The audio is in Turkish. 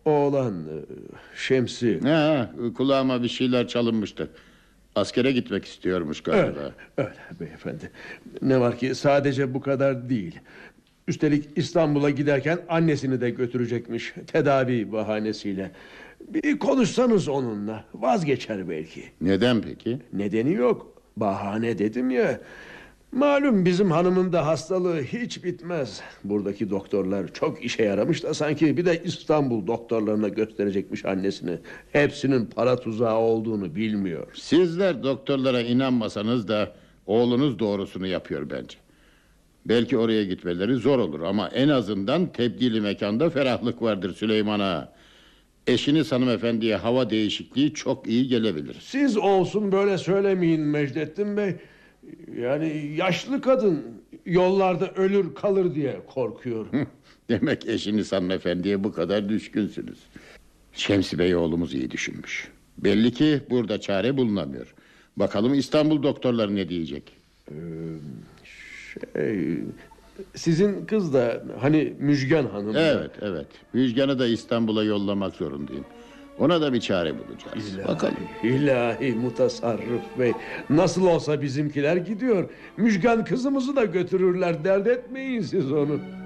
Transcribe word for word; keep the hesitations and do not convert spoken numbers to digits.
Oğlan e, Şemsi. Ha, kulağıma bir şeyler çalınmıştı. Askere gitmek istiyormuş galiba. Öyle, öyle beyefendi. Ne var ki sadece bu kadar değil. Üstelik İstanbul'a giderken annesini de götürecekmiş, tedavi bahanesiyle. Bir konuşsanız onunla, vazgeçer belki. Neden peki? Nedeni yok, bahane dedim ya. Malum bizim hanımın da hastalığı hiç bitmez. Buradaki doktorlar çok işe yaramış da sanki bir de İstanbul doktorlarına gösterecekmiş annesini. Hepsinin para tuzağı olduğunu bilmiyor. Sizler doktorlara inanmasanız da oğlunuz doğrusunu yapıyor bence. Belki oraya gitmeleri zor olur ama en azından tebdili mekanda ferahlık vardır Süleyman Ağa. Eşiniz hanımefendiye hava değişikliği çok iyi gelebilir. Siz olsun böyle söylemeyin Mecdettin Bey. Yani yaşlı kadın yollarda ölür kalır diye korkuyor. Demek eşiniz hanımefendiye bu kadar düşkünsünüz. Şemsi Bey oğlumuz iyi düşünmüş. Belli ki burada çare bulunamıyor. Bakalım İstanbul doktorları ne diyecek? Ee, şey, sizin kız da hani Müjgan Hanım da... Evet evet, Müjgan'ı da İstanbul'a yollamak zorundayım. Ona da bir çare bulacağız. İlahi, Bakalım. ilahi mutasarrıf bey. Nasıl olsa bizimkiler gidiyor. Müjgan kızımızı da götürürler, dert etmeyin siz onu.